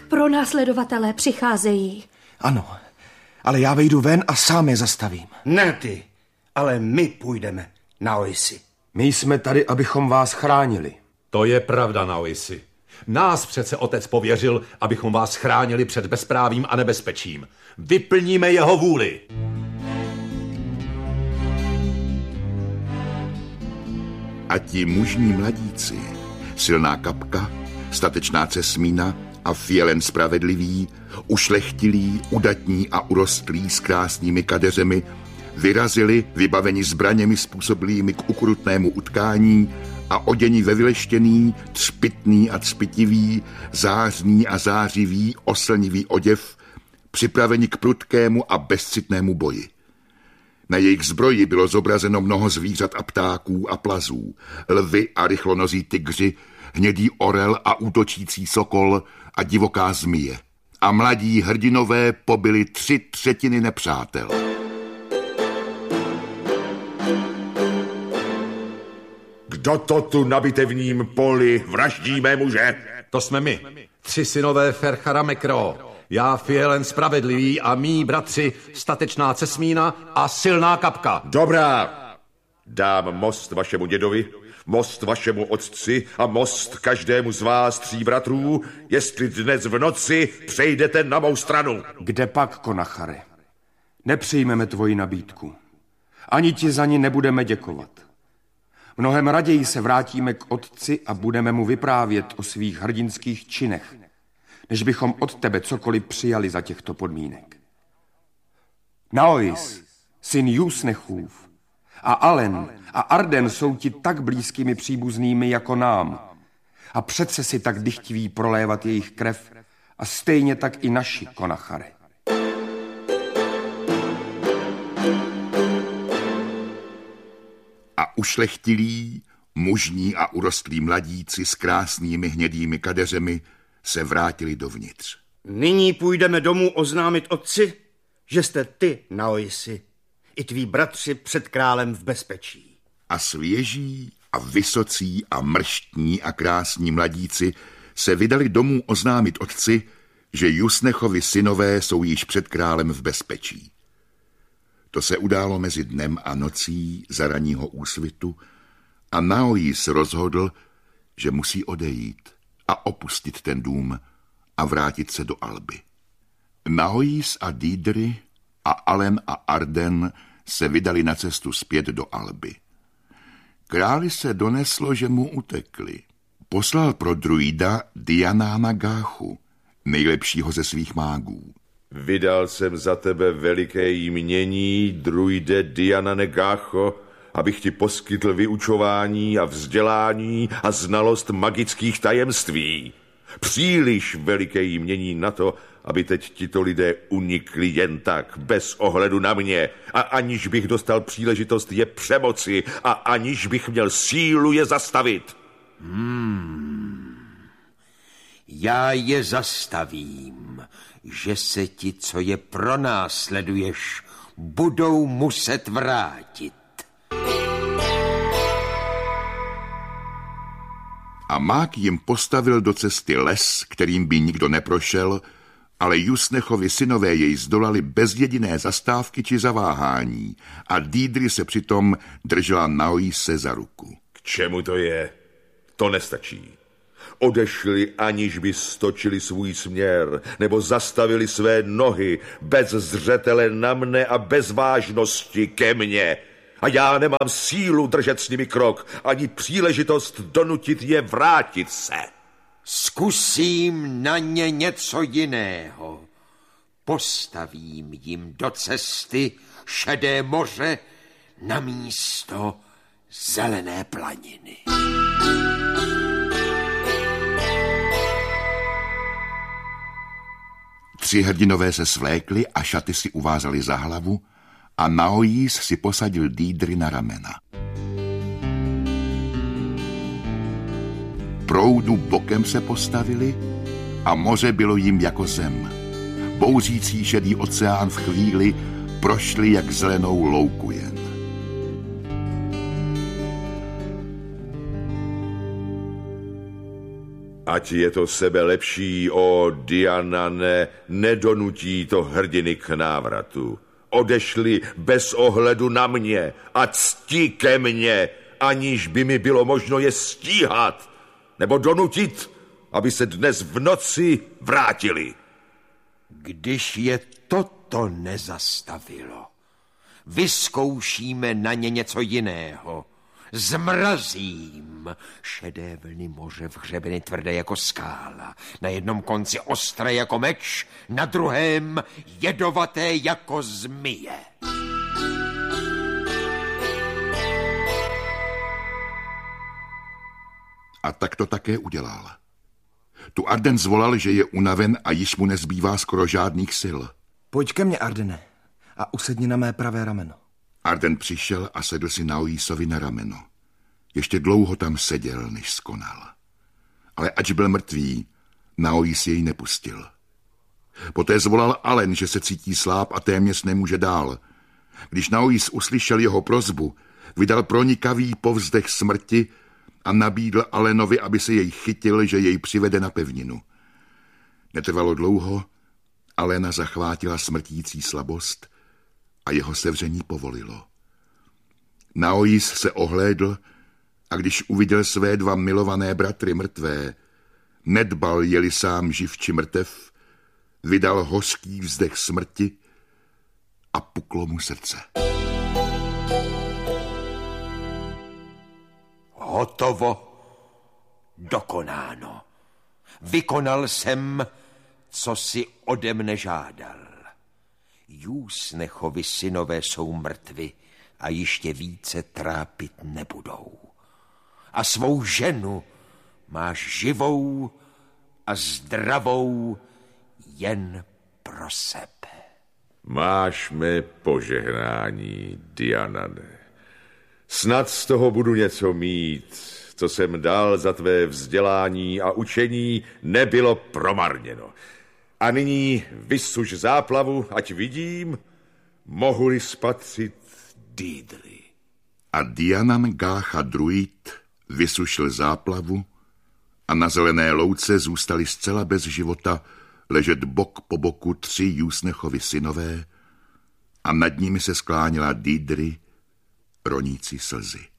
Pronásledovatelé přicházejí. Ano, ale já vejdu ven a sám je zastavím. Ne ty, ale my půjdeme, Naoisi. My jsme tady, abychom vás chránili. To je pravda, Naoisi. Nás přece otec pověřil, abychom vás chránili před bezprávím a nebezpečím. Vyplníme jeho vůli. A ti mužní mladíci, silná Kapka, statečná Cesmína a Fielen spravedlivý, ušlechtilí, udatní a urostlí s krásnými kadeřemi, vyrazili, vybaveni zbraněmi způsobilými k ukrutnému utkání a odění ve vyleštěný, třpitný a třpitivý, zářný a zářivý, oslnivý oděv, připraveni k prudkému a bezcitnému boji. Na jejich zbroji bylo zobrazeno mnoho zvířat a ptáků a plazů, lvy a rychlonozí tygři, hnědý orel a útočící sokol a divoká zmije. A mladí hrdinové pobili 3/3 nepřátel. Kdo to tu na bitevním poli vraždí mé muže? To jsme my, 3 synové Ferchara Mekro. Já Fielen spravedlivý a mí bratři statečná Cesmína a silná Kapka. Dobrá. Dám most vašemu dědovi, most vašemu otci a most každému z vás 3 bratrů, jestli dnes v noci přejdete na mou stranu. Kde pak, Konachare? Nepřijmeme tvoji nabídku. Ani ti za ní nebudeme děkovat. Mnohem raději se vrátíme k otci a budeme mu vyprávět o svých hrdinských činech, než bychom od tebe cokoliv přijali za těchto podmínek. Naois, syn Jusnechův, a Alen a Arden jsou ti tak blízkými příbuznými jako nám. A přece si tak dychtiví prolévat jejich krev a stejně tak i naši, Konachare. A ušlechtilí, mužní a urostlí mladíci s krásnými hnědými kadeřemi se vrátili dovnitř. Nyní půjdeme domů oznámit otci, že jste ty, Naoisi, i tví bratři před králem v bezpečí. A svěží a vysocí a mrštní a krásní mladíci se vydali domů oznámit otci, že Jusnechovi synové jsou již před králem v bezpečí. To se událo mezi dnem a nocí za ranního úsvitu a Naois rozhodl, že musí odejít a opustit ten dům a vrátit se do Alby. Naois a Dídry a Alen a Arden se vydali na cestu zpět do Alby. Králi se doneslo, že mu utekli. Poslal pro druida Dianána Gáchu, nejlepšího ze svých mágů. Vydal jsem za tebe veliké jmění, druide Dianane Gácho, abych ti poskytl vyučování a vzdělání a znalost magických tajemství. Příliš veliké jmění na to, aby teď tito lidé unikli jen tak, bez ohledu na mě, a aniž bych dostal příležitost je přemoci a aniž bych měl sílu je zastavit. Já je zastavím, že se ti, co je pronásleduješ, budou muset vrátit. A mák jim postavil do cesty les, kterým by nikdo neprošel, ale Jusnechovi synové jej zdolali bez jediné zastávky či zaváhání a Dídry se přitom držela Naoise za ruku. K čemu to je? To nestačí. Odešli, aniž by stočili svůj směr, nebo zastavili své nohy bez zřetele na mne a bez vážnosti ke mně. A já nemám sílu držet s nimi krok, ani příležitost donutit je vrátit se. Zkusím na ně něco jiného. Postavím jim do cesty šedé moře na místo zelené planiny. Tři hrdinové se svlékli a šaty si uvázali za hlavu a Naois si posadil Dídry na ramena. Proudu bokem se postavili a moře bylo jim jako zem. Bouřící šedý oceán v chvíli prošli jak zelenou louku jen. Ať je to sebe lepší, o Dianane, nedonutí to hrdiny k návratu. Odešli bez ohledu na mě a cti ke mně, aniž by mi bylo možno je stíhat nebo donutit, aby se dnes v noci vrátili. Když je toto nezastavilo, vyzkoušíme na ně něco jiného. Zmrazím šedé vlny moře v hřebeny tvrdé jako skála, na jednom konci ostré jako meč, na druhém jedovaté jako zmije. A tak to také udělal. Tu Arden zvolal, že je unaven a již mu nezbývá skoro žádných sil. Pojď ke mně, Ardene, a usedni na mé pravé rameno. Arden přišel a sedl si Naoisovi na rameno. Ještě dlouho tam seděl, než skonal. Ale ač byl mrtvý, Naois jej nepustil. Poté zvolal Alen, že se cítí sláb a téměř nemůže dál. Když Naois uslyšel jeho prosbu, vydal pronikavý povzdech smrti a nabídl Alenovi, aby se jej chytil, že jej přivede na pevninu. Netrvalo dlouho, Alena zachvátila smrtící slabost a jeho sevření povolilo. Naois se ohlédl a když uviděl své dva milované bratry mrtvé, nedbal, jeli sám živ či mrtev, vydal hořký vzdech smrti a puklo mu srdce. Hotovo, dokonáno. Vykonal jsem, co si ode mne žádal. Júsnechovi synové jsou mrtvi a ještě více trápit nebudou. A svou ženu máš živou a zdravou jen pro sebe. Máš mé požehnání, Dianane. Snad z toho budu něco mít, co jsem dal za tvé vzdělání a učení, nebylo promarněno. A nyní vysuš záplavu, ať vidím, mohu-li spatřit Dídry. A Dianan Gácha druid vysušil záplavu a na zelené louce zůstali zcela bez života ležet bok po boku 3 Júsnechovi synové a nad nimi se sklánila Dídry, ronící slzy.